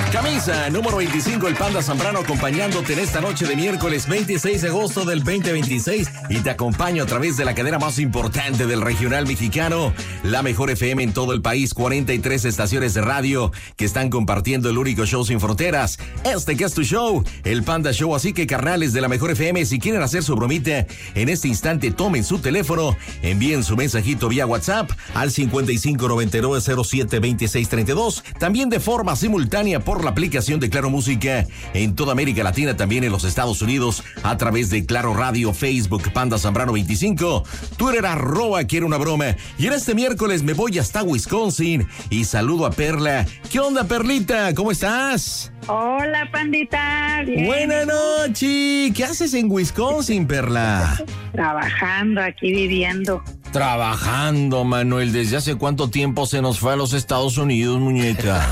Camisa número 25, el Panda Zambrano, acompañándote en esta noche de miércoles 26 de agosto del 2026. Y te acompaño a través de la cadena más importante del regional mexicano, la mejor FM en todo el país. 43 estaciones de radio que están compartiendo el único show sin fronteras. Este que es tu show, el Panda Show. Así que, carnales de la mejor FM, si quieren hacer su bromita en este instante, tomen su teléfono, envíen su mensajito vía WhatsApp al 5599072632. También de forma simultánea por la aplicación de Claro Música en toda América Latina, también en los Estados Unidos a través de Claro Radio, Facebook Panda Zambrano 25, Twitter @quiero una broma. Y en este miércoles me voy hasta Wisconsin y saludo a Perla. ¿Qué onda, Perlita? ¿Cómo estás? Hola, Pandita. Bien. Buenas noches. ¿Qué haces en Wisconsin, Perla? Trabajando, aquí viviendo. Trabajando, Manuel. ¿Desde hace cuánto tiempo se nos fue a los Estados Unidos, muñeca?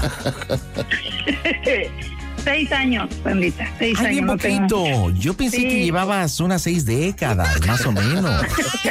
6 años, Pandita. 6 años. Bien poquito. Yo pensé que llevabas unas 6 décadas, más o menos.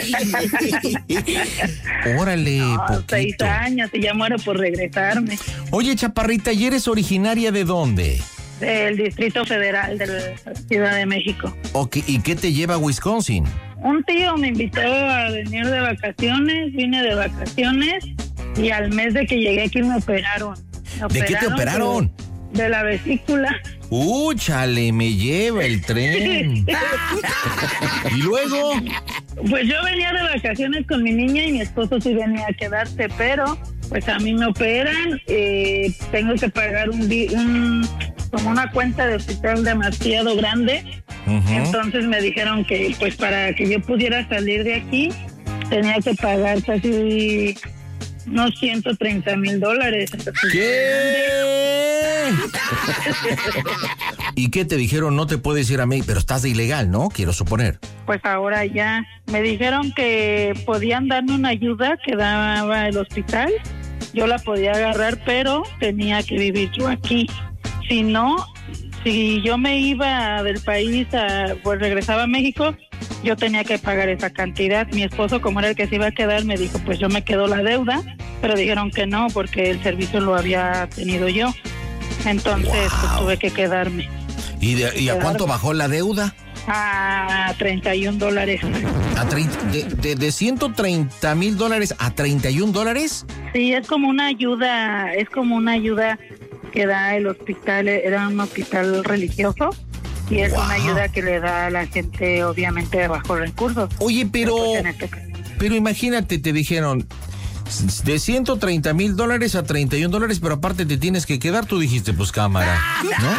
Órale, poquito. 6 años y ya muero por regresarme. Oye, chaparrita, ¿y eres originaria de dónde? Del Distrito Federal de la Ciudad de México. Ok, ¿y qué te lleva a Wisconsin? Un tío me invitó a venir de vacaciones, vine de vacaciones y al mes de que llegué aquí me operaron. ¿De qué te operaron? De la vesícula. Chale, me lleva el tren. ¿Y luego? Pues yo venía de vacaciones con mi niña y mi esposo sí venía a quedarse, pero pues a mí me operan, tengo que pagar como una cuenta de hospital demasiado grande. Entonces me dijeron que pues para que yo pudiera salir de aquí tenía que pagar casi unos $130,000. ¿Qué? ¿Y qué te dijeron? No te puedes ir a México, pero estás de ilegal, ¿no? Quiero suponer. Pues ahora ya me dijeron que podían darme una ayuda que daba el hospital. Yo la podía agarrar, pero tenía que vivir yo aquí. Si no, si yo me iba del país, pues regresaba a México, yo tenía que pagar esa cantidad. Mi esposo, como era el que se iba a quedar, me dijo, pues yo me quedo la deuda, pero dijeron que no, porque el servicio lo había tenido yo. Entonces, pues tuve que quedarme. ¿Y a cuánto bajó la deuda? A $31. ¿De $130,000 a $31? Sí, es como una ayuda que da el hospital, era un hospital religioso y es una ayuda que le da a la gente obviamente de bajos recursos. Oye, pero imagínate, te dijeron de $130,000 a $31, pero aparte te tienes que quedar, tú dijiste, pues cámara, ¿no?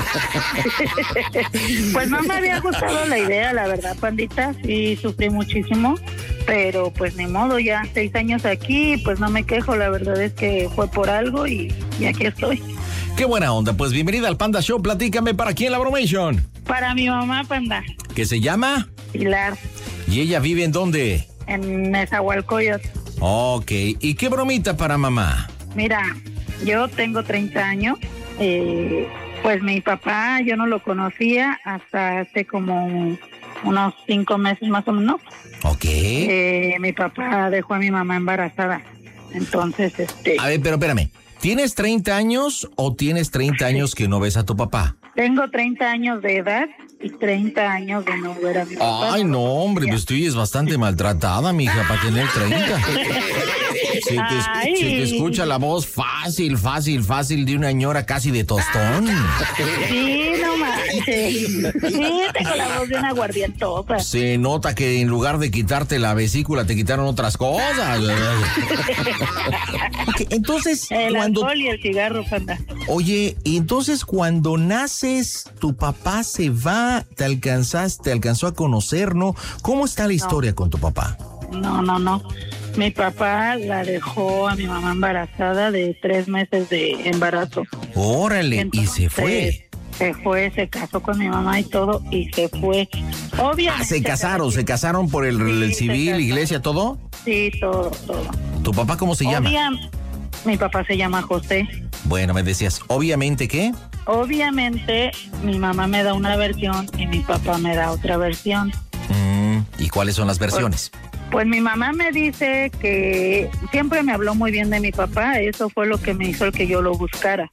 Pues no me había gustado la idea, la verdad, Pandita, sí sufrí muchísimo, pero pues ni modo, ya 6 años aquí, pues no me quejo, la verdad es que fue por algo y aquí estoy. Qué buena onda, pues bienvenida al Panda Show, platícame, ¿para quién la bromation? Para mi mamá, Panda. ¿Qué se llama? Pilar. ¿Y ella vive en dónde? En Nezahualcóyotl. Ok, ¿y qué bromita para mamá? Mira, yo tengo 30 años, pues mi papá yo no lo conocía hasta hace como unos 5 meses más o menos. Ok. Mi papá dejó a mi mamá embarazada, entonces A ver, pero espérame, ¿tienes 30 años o tienes 30 años que no ves a tu papá? Tengo 30 años de edad y 30 años de no ver a mi papá. Ay, no, hombre, pues tú es bastante maltratada, mija, para tener 30. Se te escucha la voz fácil de una ñora casi de tostón. Sí, no manches. Sí, tengo la voz de una aguardientosa. Se nota que en lugar de quitarte la vesícula te quitaron otras cosas. Okay, entonces, el alcohol y el cigarro, Panda. Oye, entonces cuando naces, tu papá se va, te alcanzó a conocer, ¿no? ¿Cómo está la historia con tu papá? No. Mi papá la dejó a mi mamá embarazada de 3 meses de embarazo. Órale, entonces, y se fue. Se fue, se casó con mi mamá y todo, y se fue. Obviamente. ¿Se casaron por el civil, iglesia, todo? Sí, todo. ¿Tu papá cómo se llama? Mi papá se llama José. Bueno, me decías, ¿obviamente qué? Obviamente, mi mamá me da una versión y mi papá me da otra versión. ¿Y cuáles son las versiones? Pues mi mamá me dice que siempre me habló muy bien de mi papá, eso fue lo que me hizo el que yo lo buscara.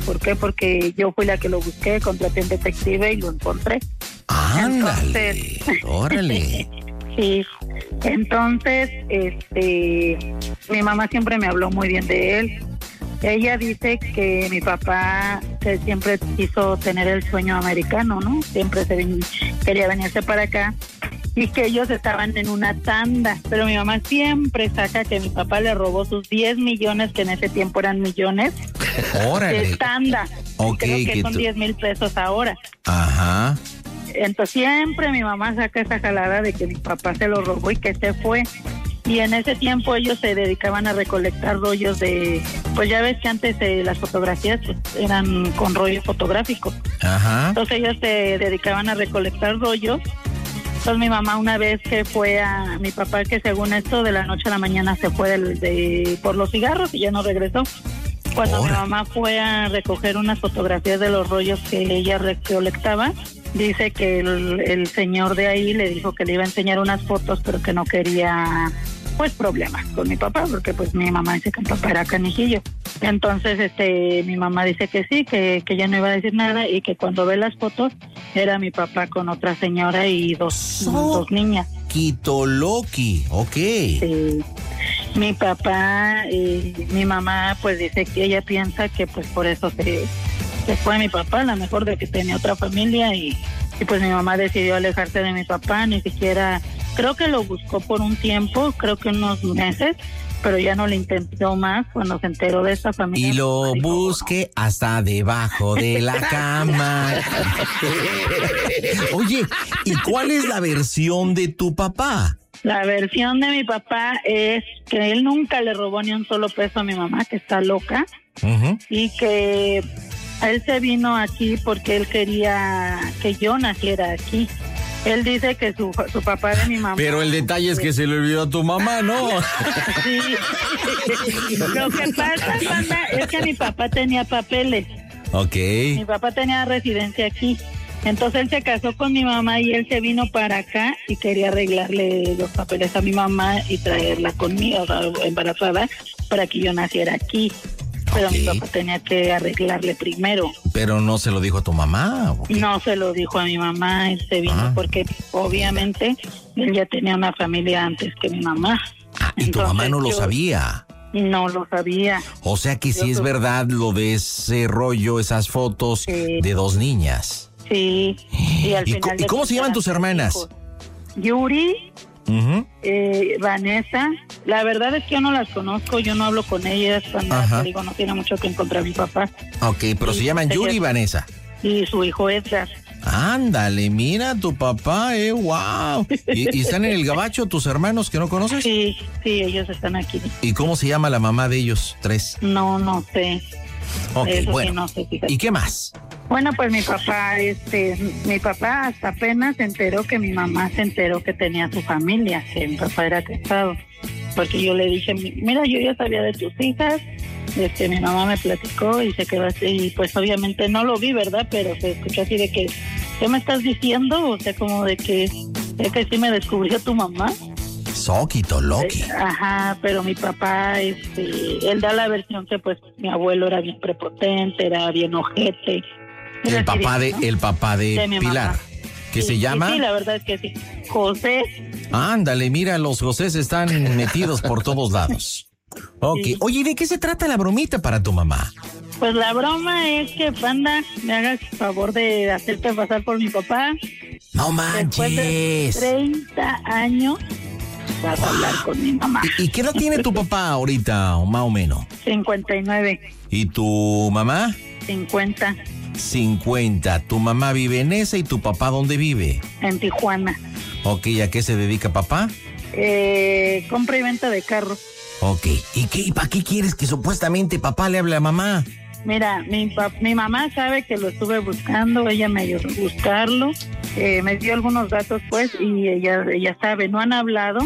¿Por qué? Porque yo fui la que lo busqué, contraté un detective y lo encontré. Ándale, órale. Sí, entonces, mi mamá siempre me habló muy bien de él. Ella dice que mi papá que siempre quiso tener el sueño americano, ¿no? Siempre quería venirse para acá y que ellos estaban en una tanda, pero mi mamá siempre saca que mi papá le robó sus 10 millones, que en ese tiempo eran millones, Órale. de tanda. Okay, creo que son 10,000 pesos ahora. Ajá. Entonces siempre mi mamá saca esa jalada de que mi papá se lo robó y que se fue. Y en ese tiempo ellos se dedicaban a recolectar rollos de... Pues ya ves que antes las fotografías pues, eran con rollo fotográfico. Ajá. Entonces ellos se dedicaban a recolectar rollos. Entonces mi mamá una vez que fue a... Mi papá que según esto de la noche a la mañana se fue por los cigarros y ya no regresó. Cuando mi mamá fue a recoger unas fotografías de los rollos que ella recolectaba, dice que el señor de ahí le dijo que le iba a enseñar unas fotos, pero que no quería, pues, problemas con mi papá, porque pues mi mamá dice que mi papá era canijillo. Entonces, mi mamá dice que sí, que ya no iba a decir nada y que cuando ve las fotos era mi papá con otra señora y dos niñas. Kitoloki, ok. Sí. Mi papá y mi mamá pues dice que ella piensa que pues por eso se fue mi papá, a lo mejor de que tenía otra familia y pues mi mamá decidió alejarse de mi papá, ni siquiera, creo que lo buscó por un tiempo, creo que unos meses, pero ya no le intentó más cuando se enteró de esta familia. Y lo busque hasta debajo de la cama. Oye, ¿y cuál es la versión de tu papá? La versión de mi papá es que él nunca le robó ni un solo peso a mi mamá, que está loca, y que él se vino aquí porque él quería que yo naciera aquí. Él dice que su papá de mi mamá... Pero el detalle es que se le olvidó a tu mamá, ¿no? Sí. Lo que pasa, Panda, es que mi papá tenía papeles. Ok. Mi papá tenía residencia aquí. Entonces él se casó con mi mamá y él se vino para acá y quería arreglarle los papeles a mi mamá y traerla conmigo, o sea, embarazada, para que yo naciera aquí. Pero mi papá tenía que arreglarle primero. ¿Pero no se lo dijo a tu mamá? ¿Okay? No se lo dijo a mi mamá, él se vino porque obviamente él ya tenía una familia antes que mi mamá. Y tu mamá no lo sabía. No lo sabía. O sea que sí es verdad lo de ese rollo, esas fotos de dos niñas. Sí. Y al final ¿Y cómo se llaman tus hermanas? Hijos. Yuri, Vanessa. La verdad es que yo no las conozco, yo no hablo con ellas. Cuando digo, no tiene mucho que encontrar mi papá. Ok, pero se llaman Yuri y Vanessa. Y su hijo Edgar. Ándale, mira tu papá, wow. ¿Y están en el gabacho tus hermanos que no conoces? Sí, ellos están aquí. ¿Y cómo se llama la mamá de ellos, tres? No sé. Ok, eso bueno. Sí, no sé, fíjate. ¿Y qué más? Bueno, pues mi papá hasta apenas se enteró que mi mamá se enteró que tenía su familia, que mi papá era casado. Porque yo le dije, mira, yo ya sabía de tus hijas, mi mamá me platicó y se quedó así, y pues obviamente no lo vi, ¿verdad? Pero se escuchó así de que, ¿qué me estás diciendo? O sea, como de que sí me descubrió tu mamá. Soquito, Loki. Ajá, pero mi papá, él da la versión que pues mi abuelo era bien prepotente, era bien ojete. El papá de Pilar, mamá. ¿qué se llama? Sí, la verdad es que sí. José. Ándale, mira, los Josés están metidos por todos lados. Ok, sí. Oye, ¿de qué se trata la bromita para tu mamá? Pues la broma es que, Panda, me hagas el favor de hacerte pasar por mi papá. No manches. Después de 30 años vas a hablar con mi mamá. ¿Y qué edad tiene tu papá ahorita, más o menos? 59. ¿Y tu mamá? 50. 50. ¿Tu mamá vive en esa y tu papá dónde vive? En Tijuana. Ok, ¿a qué se dedica papá? Compra y venta de carros. Ok, ¿y para qué quieres que supuestamente papá le hable a mamá? Mira, mi mamá sabe que lo estuve buscando, ella me ayudó a buscarlo, me dio algunos datos pues y ella sabe, no han hablado.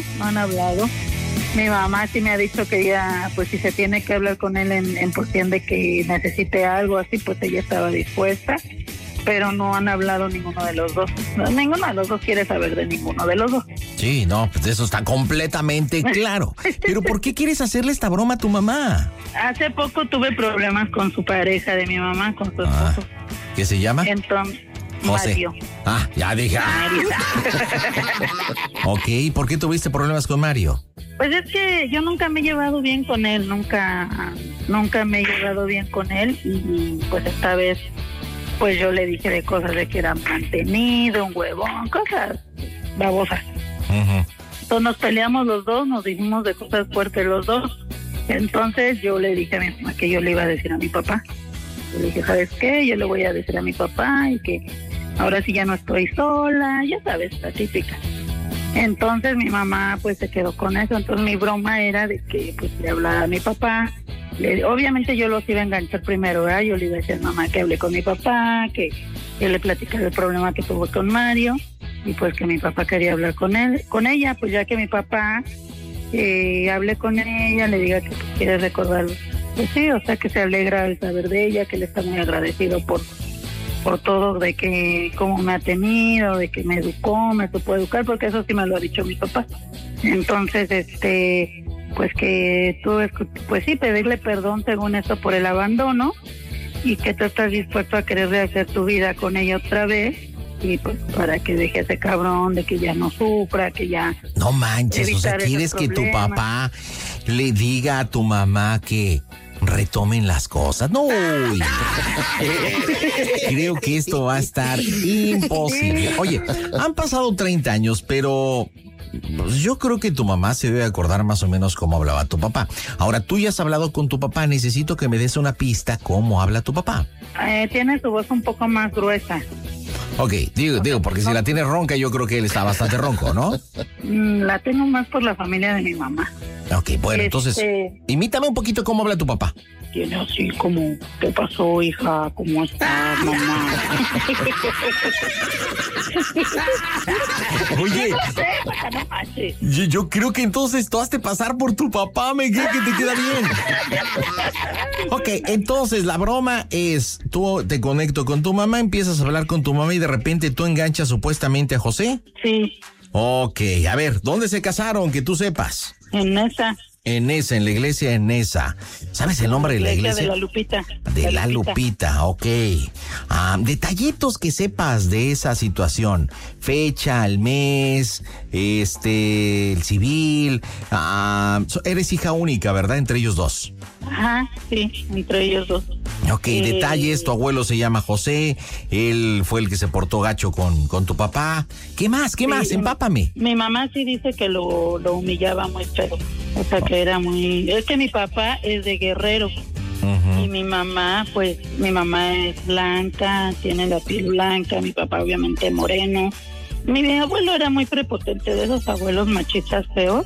Mi mamá sí me ha dicho que ella, pues si se tiene que hablar con él en cuestión de que necesite algo así, pues ella estaba dispuesta. pero no han hablado ninguno de los dos. Ninguno de los dos quiere saber de ninguno de los dos. Sí, no, pues eso está completamente claro. Pero ¿por qué quieres hacerle esta broma a tu mamá? Hace poco tuve problemas con su pareja de mi mamá, con su esposo. ¿Qué se llama? Entonces, José. Mario. Ya dije. Mario. Ok, ¿por qué tuviste problemas con Mario? Pues es que yo nunca me he llevado bien con él, nunca me he llevado bien con él y pues esta vez pues yo le dije de cosas de que era mantenido, un huevón, cosas babosas. Uh-huh. Entonces nos peleamos los dos, nos dijimos de cosas fuertes los dos. Entonces yo le dije a mi mamá que yo le iba a decir a mi papá. Yo le dije, ¿sabes qué? Yo le voy a decir a mi papá y que ahora sí ya no estoy sola, ya sabes, la típica. Entonces mi mamá pues se quedó con eso, entonces mi broma era de que pues le hablara a mi papá. Obviamente yo los iba a enganchar primero, ¿verdad? Yo le iba a decir a mamá que hablé con mi papá, que le platicara el problema que tuvo con Mario y pues que mi papá quería hablar con ella, pues ya que mi papá hable con ella, le diga que quiere recordar, pues sí, o sea que se alegra al saber de ella, que le está muy agradecido por todo, de que cómo me ha tenido, de que me educó, me supo educar, porque eso sí me lo ha dicho mi papá. Entonces, pues que tú, pues sí, pedirle perdón según esto por el abandono y que tú estás dispuesto a querer rehacer tu vida con ella otra vez y pues para que deje a ese cabrón, de que ya no sufra, que ya... No manches, o sea, ¿quieres que tu problemas. papá le diga a tu mamá que retomen las cosas? No, uy. Creo que esto va a estar imposible. Oye, han pasado 30 años, pero pues, yo creo que tu mamá se debe acordar más o menos cómo hablaba tu papá. Ahora, tú ya has hablado con tu papá, necesito que me des una pista cómo habla tu papá. Tiene su voz un poco más gruesa. Ok, digo, porque si la tiene ronca, yo creo que él está bastante ronco, ¿no? La tengo más por la familia de mi mamá. Ok, bueno, entonces, imítame un poquito cómo habla tu papá. Tiene así como, ¿qué pasó, hija? ¿Cómo estás, mamá? Oye, No manches. yo creo que entonces tú hazte pasar por tu papá, me creo que te queda bien. Ok, entonces la broma es, tú te conecto con tu mamá, empiezas a hablar con tu mamá y de repente tú enganchas supuestamente a José. Sí, Ok, a ver, ¿dónde se casaron? Que tú sepas. en esa. En la iglesia en esa. ¿Sabes el nombre de la iglesia? De la Lupita. De la Lupita, ok. Detallitos que sepas de esa situación. Fecha, el mes, el civil. Eres hija única, ¿verdad? Entre ellos dos. Ajá, sí, entre ellos dos. Ok, detalles, tu abuelo se llama José, él fue el que se portó gacho con tu papá. ¿Qué más? Empápame. Mi mamá sí dice que lo humillaba muy feo. O sea, que era muy... Es que mi papá es de Guerrero. Uh-huh. Y mi mamá es blanca, tiene la piel blanca, mi papá obviamente moreno. Mi abuelo era muy prepotente, de esos abuelos machistas feos.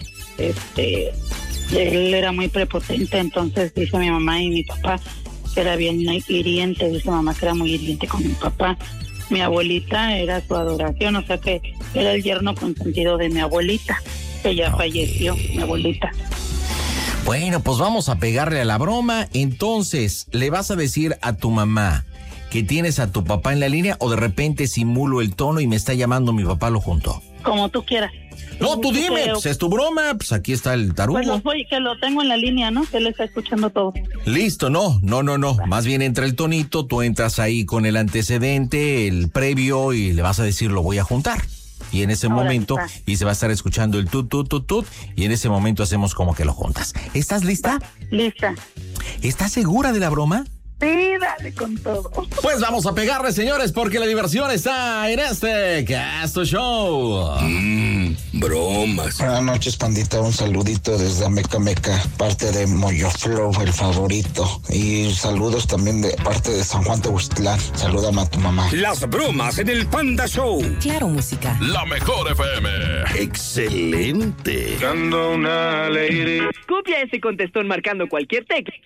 Él era muy prepotente, entonces dice mi mamá y mi papá que era bien hiriente, dice mamá que era muy hiriente con mi papá. Mi abuelita era su adoración, o sea que era el yerno consentido de mi abuelita, que ya falleció, mi abuelita. Bueno, pues vamos a pegarle a la broma. Entonces, ¿le vas a decir a tu mamá que tienes a tu papá en la línea o de repente simulo el tono y me está llamando mi papá lo junto? Como tú quieras. No, tú dime, pues es tu broma, pues aquí está el tarugo. Pues que lo tengo en la línea, ¿no? Que él está escuchando todo. Listo, no. Más bien entra el tonito, tú entras ahí con el antecedente, el previo y le vas a decir lo voy a juntar. Y en ese momento, y se va a estar escuchando el tut, y en ese momento hacemos como que lo juntas. ¿Estás lista? Lista. ¿Estás segura de la broma? Sí, dale con todo. Pues vamos a pegarle, señores, porque la diversión está en este Casto Show. Bromas. Buenas noches, pandita. Un saludito desde Meca, parte de Moyo Flow, el favorito. Y saludos también de parte de San Juan Teuxtlán. Salúdame a tu mamá. Las bromas en el Panda Show. Claro, música. La mejor FM. Excelente. Una lady. Copia ese contestón marcando cualquier texto.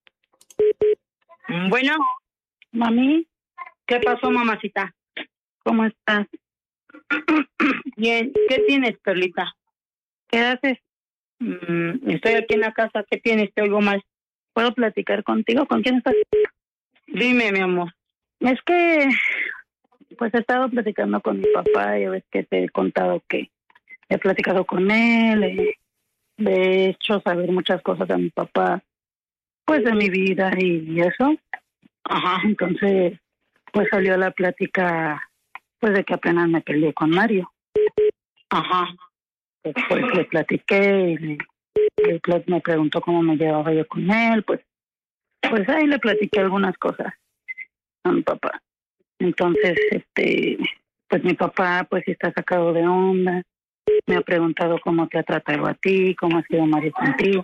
Bueno, mami, ¿qué pasó, mamacita? ¿Cómo estás? Bien, ¿qué tienes, Perlita? ¿Qué haces? Estoy aquí en la casa, ¿qué tienes? Te oigo mal. ¿Puedo platicar contigo? ¿Con quién estás? Dime, mi amor. Es que Pues he estado platicando con mi papá, ya ves que te he contado que he platicado con él, le he hecho saber muchas cosas a mi papá, pues de mi vida y eso. Ajá, entonces pues salió la plática pues de que apenas me peleé con Mario. Ajá. Después le platiqué y me preguntó cómo me llevaba yo con él, pues ahí le platiqué algunas cosas a mi papá. Entonces, pues mi papá pues está sacado de onda, me ha preguntado cómo te ha tratado a ti, cómo ha sido Mario contigo.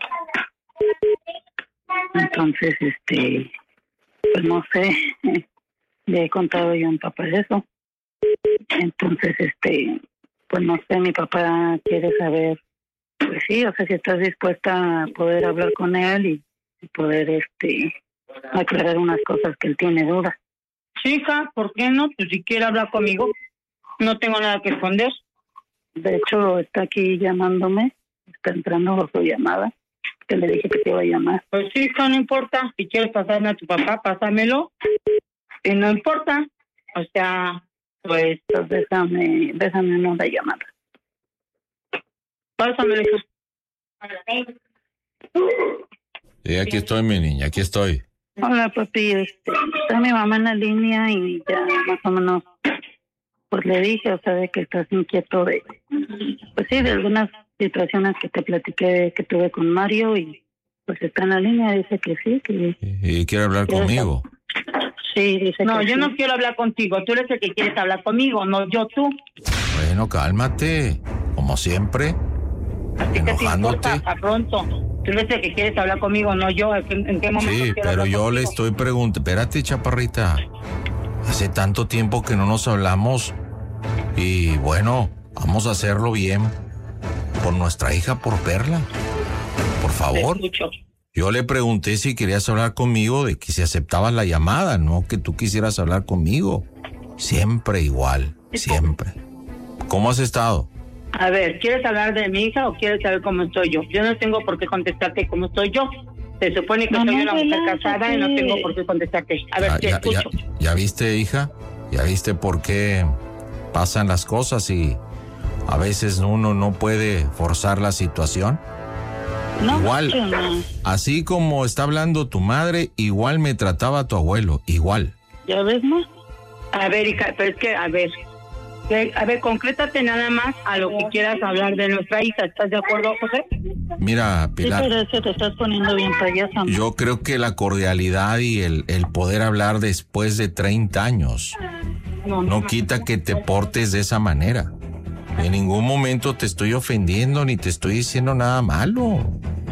Entonces, pues no sé, le he contado yo a mi papá eso. Entonces, pues no sé, mi papá quiere saber, pues sí, o sea, si estás dispuesta a poder hablar con él y poder, aclarar unas cosas que él tiene dudas. Sí, hija, ¿por qué no? Pues si quiere hablar conmigo, no tengo nada que esconder. De hecho, está aquí llamándome, está entrando su llamada, que le dije que te iba a llamar. Pues sí, hija, no importa. Si quieres pasarme a tu papá, pásamelo. Y no importa. O sea, pues... Entonces déjame una llamada. Pásamelo, hija. Sí, aquí estoy, mi niña, aquí estoy. Hola, papi, está mi mamá en la línea y ya más o menos, pues le dije, o sea, de que estás inquieto de, pues sí, de algunas situaciones que te platiqué que tuve con Mario y pues está en la línea, dice que sí, que... ¿Y quiere hablar conmigo? Sí, dice no, que yo sí. no quiero hablar contigo, tú eres el que quieres hablar conmigo, no yo tú. Bueno, cálmate, como siempre, Así que te enojándote. importa, a pronto. Tú eres el que quieres hablar conmigo, no yo. ¿En qué momento Sí, quiero pero hablar yo contigo? le estoy preguntando, espérate, chaparrita, hace tanto tiempo que no nos hablamos y bueno, vamos a hacerlo bien por nuestra hija, por Perla, por favor. Te escucho. Yo le pregunté si querías hablar conmigo, de que si aceptabas la llamada, no que tú quisieras hablar conmigo. Siempre igual, siempre. ¿Cómo has estado? A ver, ¿quieres hablar de mi hija o quieres saber cómo estoy yo? Yo no tengo por qué contestarte cómo estoy yo. Se supone que soy una mujer casada y no tengo por qué contestarte. A ver, te escucho. ¿Ya viste, hija? ¿Ya viste por qué pasan las cosas y a veces uno no puede forzar la situación? No, Igual, no. así como está hablando tu madre, igual me trataba tu abuelo, igual. ¿Ya ves, ma? A ver, hija, pero es que, a ver, concrétate nada más a lo que quieras hablar de nuestra hija. ¿Estás de acuerdo, José? Mira, Sí, Pilar, pero es que te estás poniendo bien payasa, ma. yo creo que la cordialidad y el poder hablar después de 30 años no quita que te portes de esa manera. En ningún momento te estoy ofendiendo ni te estoy diciendo nada malo.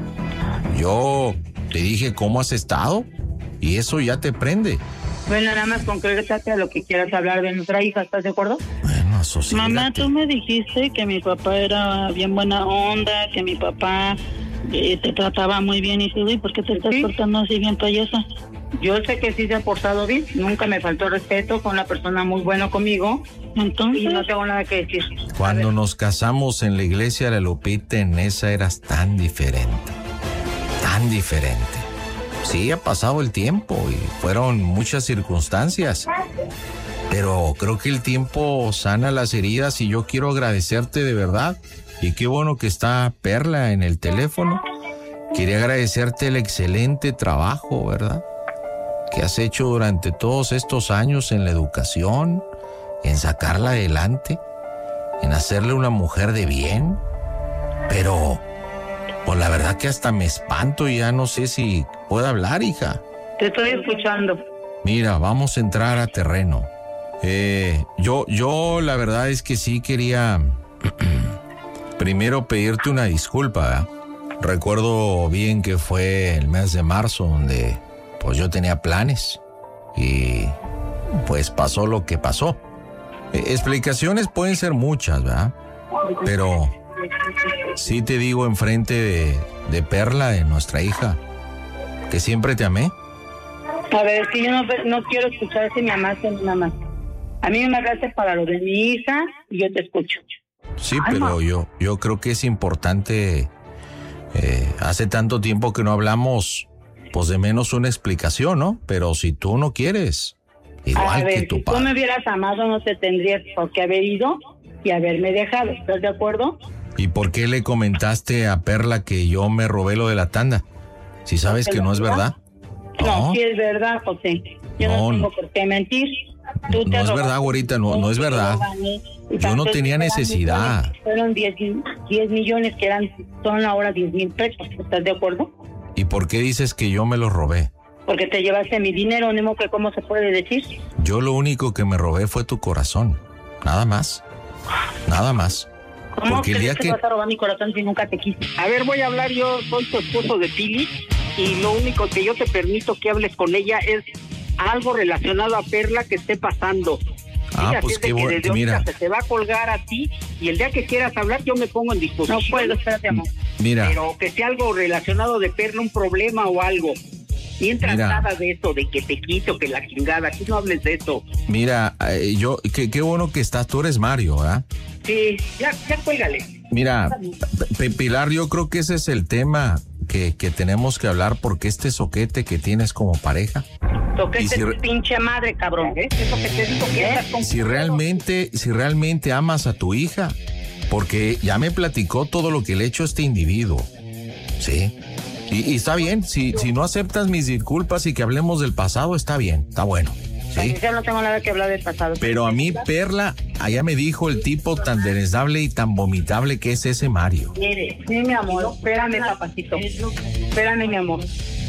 Yo te dije cómo has estado y eso ya te prende. Bueno, nada más concrétate a lo que quieras hablar de nuestra hija. ¿Estás de acuerdo? Bueno, asociégate. Mamá, tú me dijiste que mi papá era bien buena onda, que mi papá te trataba muy bien y todo, ¿y por qué te estás Sí. portando así bien payasa? Yo sé que sí se ha portado bien. Nunca me faltó respeto. Fue una persona muy buena conmigo. Entonces, Y no tengo nada que decir. Cuando nos casamos en la iglesia de la Lupita, en esa eras tan diferente. Tan diferente. Sí, ha pasado el tiempo y fueron muchas circunstancias. Pero creo que el tiempo sana las heridas y yo quiero agradecerte de verdad. Y qué bueno que está Perla en el teléfono. Quería agradecerte el excelente trabajo, ¿verdad?, que has hecho durante todos estos años en la educación, en sacarla adelante, en hacerle una mujer de bien. Pero, pues la verdad que hasta me espanto y ya no sé si puedo hablar, hija. Te estoy escuchando. Mira, vamos a entrar a terreno. Yo la verdad es que sí quería primero pedirte una disculpa, ¿verdad? Recuerdo bien que fue el mes de marzo donde pues yo tenía planes y pues pasó lo que pasó. Explicaciones pueden ser muchas, ¿verdad? Pero sí te digo enfrente de Perla, de nuestra hija, que siempre te amé. A ver, es que yo no quiero escuchar si me amaste ni nada más. A mí me hablaste para lo de mi hija y yo te escucho. Sí, pero yo creo que es importante, hace tanto tiempo que no hablamos, pues de menos una explicación, ¿no? Pero si tú no quieres, igual que tu si padre. tú me hubieras amado, no te tendrías por qué haber ido y haberme dejado. ¿Estás de acuerdo? ¿Y por qué le comentaste a Perla que yo me robé lo de la tanda? Si sabes que no es verdad. No, sí es verdad, José. Yo no tengo por qué mentir. No es verdad, güerita, no es verdad. Yo no tenía necesidad. Fueron 10 millones que son ahora 10,000 pesos. ¿Estás de acuerdo? ¿Y por qué dices que yo me los robé? Porque te llevaste mi dinero, Nemo, que cómo se puede decir. Yo lo único que me robé fue tu corazón. Nada más. Nada más. ¿Cómo porque el día que vas a robar mi corazón si nunca te quise? A ver, voy a hablar, yo soy tu esposo de Pili y lo único que yo te permito que hables con ella es algo relacionado a Perla que esté pasando. Pues qué bueno, mira. Se te va a colgar a ti y el día que quieras hablar yo me pongo en disposición. No puedo, espérate, amor. Mira. Pero que sea algo relacionado de Perla, un problema o algo. Mientras nada de eso, de que te quito, que la chingada, aquí no hables de eso. Mira, qué bueno que estás, tú eres Mario, ¿verdad? Sí, ya cuélgale. Mira, Pilar, yo creo que ese es el tema que tenemos que hablar, porque este soquete que tienes como pareja. Soquete tu pinche madre, cabrón. Eso que te digo que estás con... Si realmente amas a tu hija, porque ya me platicó todo lo que le ha hecho este individuo, ¿sí? Y está bien, si no aceptas mis disculpas y que hablemos del pasado, está bien, está bueno. ¿Sí? Yo no tengo nada que hablar del pasado. Pero a mí, Perla, allá me dijo el tipo tan desagradable y tan vomitable que es ese Mario. Mire, sí, mi amor, espérame, papacito. Espérame, mi amor.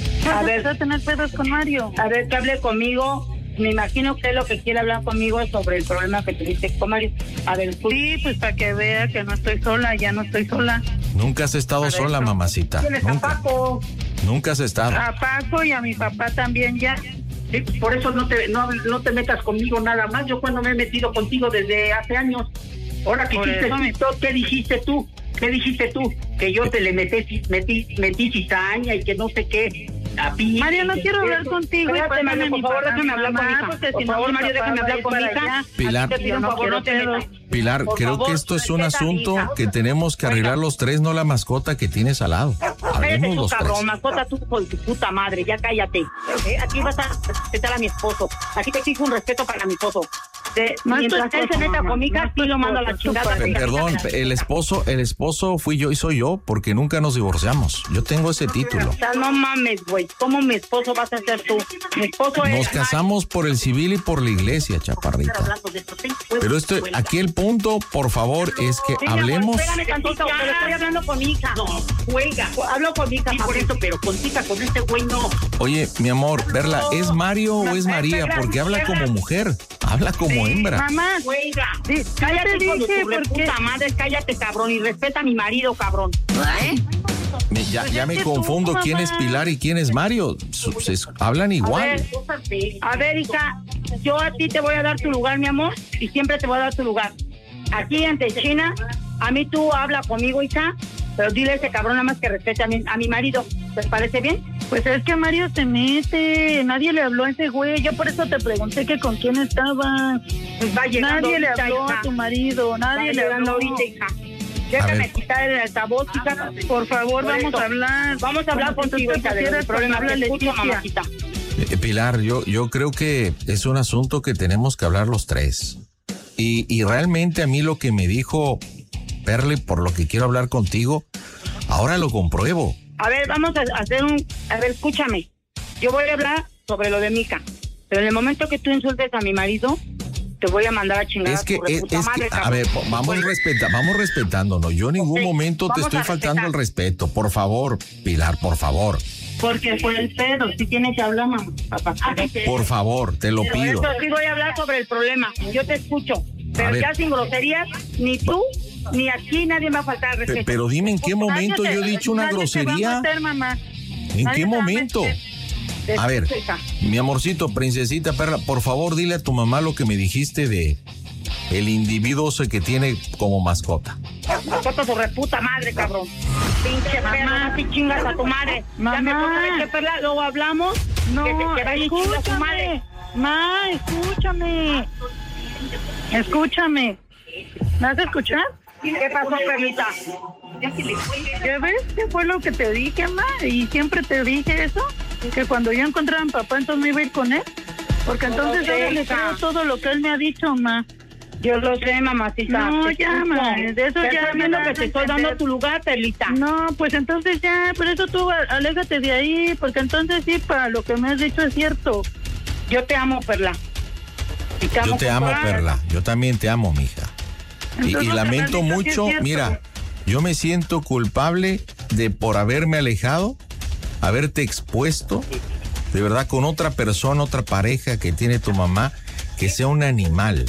A ver, ¿vas a tener pedos con Mario? A ver, que hable conmigo. Me imagino que lo que quiere hablar conmigo es sobre el problema que tuviste con Mario. A ver, sí, pues para que vea que no estoy sola, ya no estoy sola. Nunca has estado sola, mamacita. Nunca. A Paco. Nunca has estado. A Paco y a mi papá también ya. Sí, pues por eso no te metas conmigo nada más. Yo cuando me he metido contigo desde hace años. Ahora que ¿qué dijiste tú? ¿Qué dijiste tú? Que yo te le metí cizaña y que no sé qué. Mario, no quiero hablar contigo. Espérate, Mario, por favor, déjame hablar con mi hija. Por favor, Mario, déjame hablar con mi hija. Pilar, creo que esto es un asunto que tenemos que arreglar los tres, no la mascota que tienes al lado. Cállate tú, cabrón, mascota tú con tu puta madre, ya cállate. Aquí vas a respetar a mi esposo. Aquí te exijo un respeto para mi esposo. Mientras él se meta con mi hija, sí lo mando a la chingada. Perdón, el esposo fui yo y soy yo, porque nunca nos divorciamos. Yo tengo ese título. O sea, no mames, güey. ¿Cómo mi esposo vas a ser tú? Mi esposo es... Nos casamos por el civil y por la iglesia, chaparrita. Pero aquí el punto, por favor, es que hablemos... Espérame tantito, pero estoy hablando con mi hija. No, juega. Hablo con mi hija, por eso, pero contigo, con este güey no. Oye, mi amor, Perla, ¿es Mario o es María? Porque habla como mujer, habla como hembra. Mamá, juega. Cállate con tu puta madre, cállate, cabrón, y respeta a mi marido, cabrón. Ya me confundo quién es Pilar y quién es Mario. Hablan igual. A ver, hija, yo a ti te voy a dar tu lugar, mi amor, y siempre te voy a dar tu lugar. Aquí ante China, a mí tú habla conmigo, hija, pero dile a ese cabrón nada más que respete a mi marido. ¿Les parece bien? Pues es que Mario se mete, nadie le habló a ese güey, yo por eso te pregunté que con quién estaba. Pues va llegando nadie ahorita, le habló hija. A tu marido, nadie le habló ahorita, hija. Déjame quitar el altavoz, hija. Por favor, vamos a hablar. Vamos a hablar contigo, hija, del problema. Te escucho, mamacita. Pilar, yo creo que es un asunto que tenemos que hablar los tres. Y realmente a mí lo que me dijo Perle, por lo que quiero hablar contigo, ahora lo compruebo. A ver, vamos a hacer a ver, escúchame. Yo voy a hablar sobre lo de Mica, pero en el momento que tú insultes a mi marido, te voy a mandar a chingar a tu reputa madre, a ver, vamos respetándonos. Yo en ningún momento te estoy faltando el respeto. Por favor, Pilar, por favor. Porque fue el pedo, si tienes que hablar, mamá, papá. Por favor, te lo pido. Eso sí voy a hablar sobre el problema. Yo te escucho, pero ya sin groserías, ni tú ni aquí nadie me va a faltar el respeto. Pero dime, ¿en qué momento yo he dicho una grosería? ¿En qué momento? A ver, mi amorcito, princesita Perla, por favor, dile a tu mamá lo que me dijiste de el individuo que tiene como mascota. Mascota su reputa madre, cabrón. Pinche mamá, si chingas a tu madre. Mamá. Ya me puse de Perla, luego hablamos. No, que vaya y chinga a tu madre. Ma, escúchame. ¿Me vas a escuchar? ¿Qué pasó, Perlita? ¿Ya ves qué fue lo que te dije, ma? Y siempre te dije eso, que cuando yo encontrara a mi papá, entonces me iba a ir con él. Porque entonces ahora le creo todo lo que él me ha dicho, ma. Yo lo sé, mamacita. No, ya, ma, de eso ya estás viendo que te estoy dando tu lugar, Perlita. No, pues entonces ya, por eso tú aléjate de ahí, porque entonces sí, para lo que me has dicho es cierto. Yo te amo, Perla. Yo te amo, Perla. Yo también te amo, mija. Y lamento mucho, mira, yo me siento culpable de por haberme alejado, haberte expuesto, de verdad, con otra persona, otra pareja que tiene tu mamá, que sea un animal.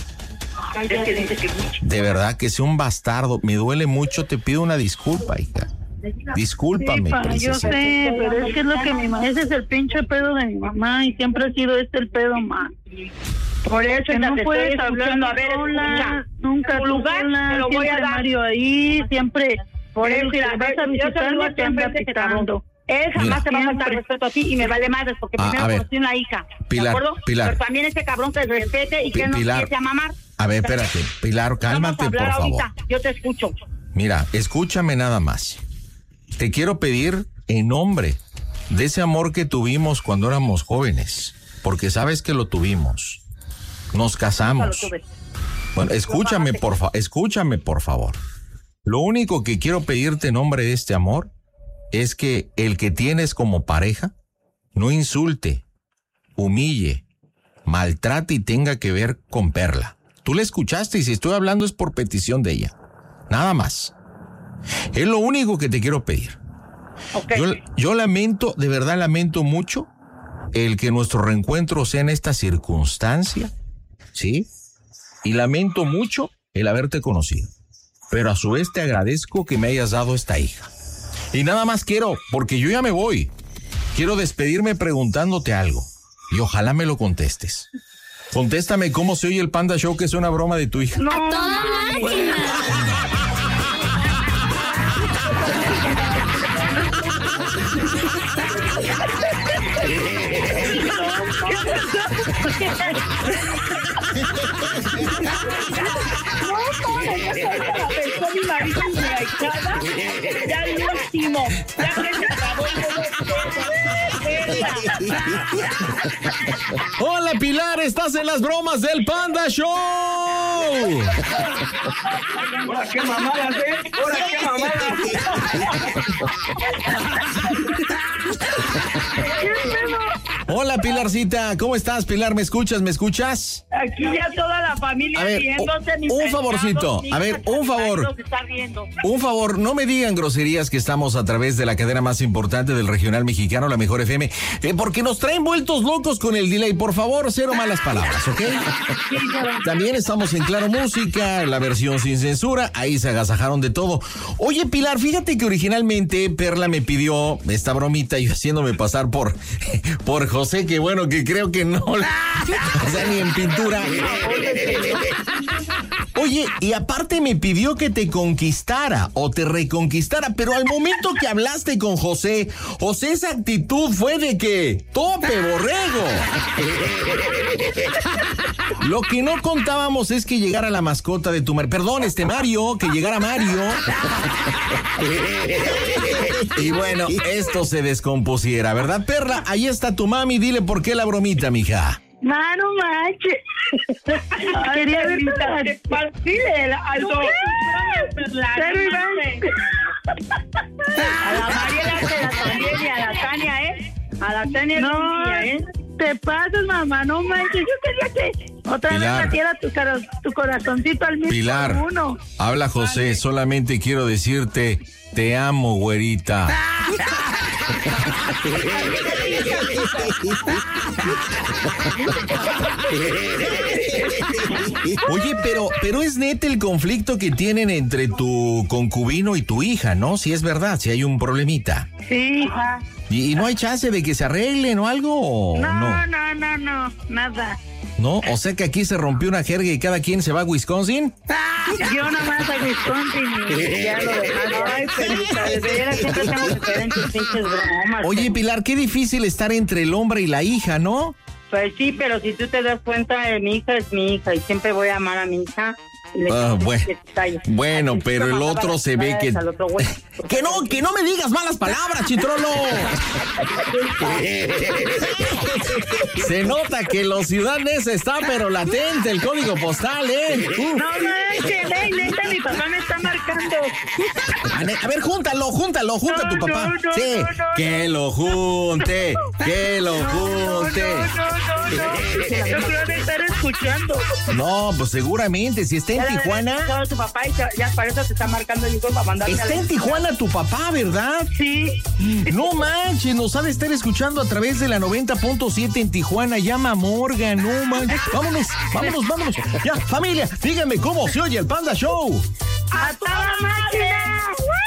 De verdad, que sea un bastardo. Me duele mucho, te pido una disculpa, hija. Discúlpame, sí, yo sé, pero es que es lo que ese es el pinche pedo de mi mamá y siempre ha sido el pedo, ma. Por eso que no puedes hablar a ver, sola, nunca tu lugar te lo voy a dar. Mario ahí, siempre. Por eso, si vas a visitarme, te anda pitando. Él jamás te va a faltar respeto a ti y me vale madres porque primero conocí una hija. Pilar, ¿de acuerdo? Pilar. Pero también ese cabrón que respete y que no empiece a mamar. A ver, espérate, Pilar, cálmate, por favor. Yo te escucho. Mira, escúchame nada más. Te quiero pedir en nombre de ese amor que tuvimos cuando éramos jóvenes, porque sabes que lo tuvimos. Nos casamos. Bueno, escúchame, por favor. Lo único que quiero pedirte en nombre de este amor es que el que tienes como pareja no insulte, humille, maltrate y tenga que ver con Perla. Tú la escuchaste y si estoy hablando es por petición de ella. Nada más. Es lo único que te quiero pedir. Okay. Yo lamento, de verdad lamento mucho el que nuestro reencuentro sea en esta circunstancia, ¿sí? Y lamento mucho el haberte conocido. Pero a su vez te agradezco que me hayas dado esta hija. Y nada más quiero, porque yo ya me voy, quiero despedirme preguntándote algo. Y ojalá me lo contestes. Contéstame cómo se oye el Panda Show, que es una broma de tu hija. No, ¡a toda máquina! Ya el último, ya que se acabó Hola Pilar, estás en las bromas del Panda Show. Ahora qué mamadas, ahora qué mamadas. Hola Pilarcita, ¿cómo estás, Pilar? ¿Me escuchas? Aquí ya toda la familia viéndose. Un favorcito, a ver, un favor. Un favor, no me digan groserías que estamos a través de la cadena más importante del regional mexicano, la Mejor FM, porque nos traen vueltos locos con el delay. Por favor, cero malas palabras, ¿ok? También estamos en Claro Música, la versión sin censura, ahí se agasajaron de todo. Oye, Pilar, fíjate que originalmente Perla me pidió esta bromita y haciéndome pasar por José, que bueno, que creo que no, o sea, ni en pintura. Oye, y aparte me pidió que te conquistara o te reconquistara, pero al momento que hablaste con José, esa actitud fue de que tope borrego. Lo que no contábamos es que llegara la mascota de tu Mario, que llegara Mario. Y bueno, esto se descompusiera, ¿verdad, Perla? Ahí está tu mami, dile por qué la bromita, mija. No manches. Quería ver dile algo. A la Mariela se la también y a la Tania, A la Tania no, te pasas, mamá, no manches. Yo quería que otra Pilar, vez metiera tu corazoncito al mismo. Pilar, uno. Habla José, vale. Solamente quiero decirte, te amo, güerita. Oye, pero es neta el conflicto que tienen entre tu concubino y tu hija, ¿no? Si es verdad, si hay un problemita. Sí. ¿Y no hay chance de que se arreglen o algo? ¿O no, nada. ¿No? O sea que aquí se rompió una jerga y cada quien se va a Wisconsin. Yo nomás a Wisconsin y ya lo demás. Ay, pero de veras siempre tengo diferentes pinches bromas. Oye, Pilar, qué difícil estar entre el hombre y la hija, ¿no? Pues sí, pero si tú te das cuenta, mi hija es mi hija y siempre voy a amar a mi hija Bueno, pero el otro se ve que... Que no me digas malas palabras, Chitrolo. Se nota que la ciudad nesa está, pero latente el código postal, ¿eh? No manches, neta, mi papá me está marcando. A ver, junta a tu papá. Sí, que lo junte. No creo de estar escuchando. No, pues seguramente, si está en Tijuana. Tu papá y ya para eso te está marcando el para mandarme. Está en Tijuana tu papá, ¿verdad? Sí. No manches, nos ha de estar escuchando a través de la 90.7 en Tijuana. Llama a Morgan, no manches. Vámonos. Ya, familia, díganme cómo se oye el Panda Show. ¡A toda máquina!